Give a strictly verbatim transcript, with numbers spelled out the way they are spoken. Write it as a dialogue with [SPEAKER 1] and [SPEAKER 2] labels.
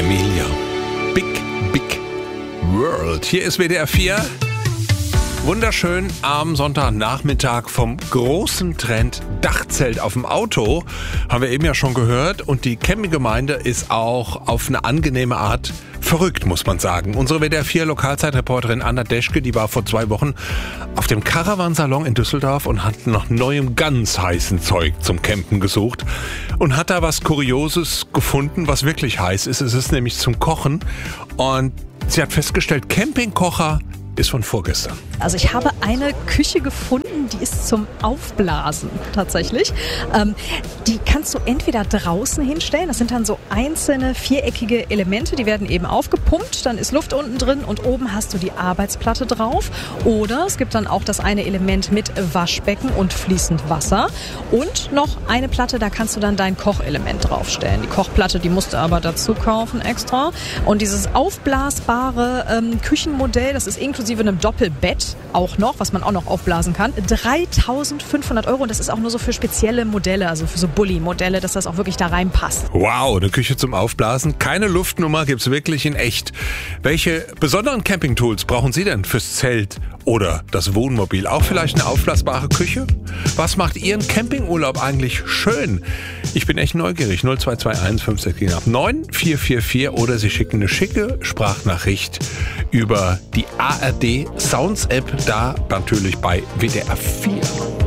[SPEAKER 1] Emilia. Big, Big World. Hier ist W D R vier. Wunderschön am Sonntagnachmittag vom großen Trend Dachzelt auf dem Auto. Haben wir eben ja schon gehört. Und die Campinggemeinde ist auch auf eine angenehme Art verrückt, muss man sagen. Unsere W D R vier Lokalzeitreporterin Anna Deschke, die war vor zwei Wochen auf dem Caravansalon in Düsseldorf und hat nach neuem, ganz heißen Zeug zum Campen gesucht. Und hat da was Kurioses gefunden, was wirklich heiß ist. Es ist nämlich zum Kochen. Und sie hat festgestellt, Campingkocher ist von vorgestern.
[SPEAKER 2] Also ich habe eine Küche gefunden, die ist zum Aufblasen tatsächlich. Ähm, die kannst du entweder draußen hinstellen, das sind dann so einzelne viereckige Elemente, die werden eben aufgepumpt, dann ist Luft unten drin und oben hast du die Arbeitsplatte drauf. Oder es gibt dann auch das eine Element mit Waschbecken und fließend Wasser und noch eine Platte, da kannst du dann dein Kochelement draufstellen. Die Kochplatte, die musst du aber dazu kaufen extra. Und dieses aufblasbare ähm, Küchenmodell, das ist inklusive einem Doppelbett auch noch, was man auch noch aufblasen kann. dreitausendfünfhundert Euro und das ist auch nur so für spezielle Modelle, also für so Bulli-Modelle, dass das auch wirklich da reinpasst.
[SPEAKER 1] Wow, eine Küche zum Aufblasen. Keine Luftnummer gibt's wirklich in echt. Welche besonderen Campingtools brauchen Sie denn fürs Zelt oder das Wohnmobil? Auch vielleicht eine aufblasbare Küche? Was macht Ihren Campingurlaub eigentlich schön? Ich bin echt neugierig. null zwei zwei eins fünf sechs neun vier vier vier oder Sie schicken eine schicke Sprachnachricht über die A R D Sounds App, da natürlich bei W D R vier.